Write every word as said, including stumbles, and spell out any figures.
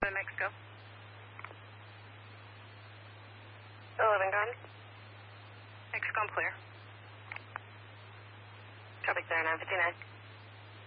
Mexico. eleven gone. Mexico, I'm clear. Copy, sir, nine fifty-nine.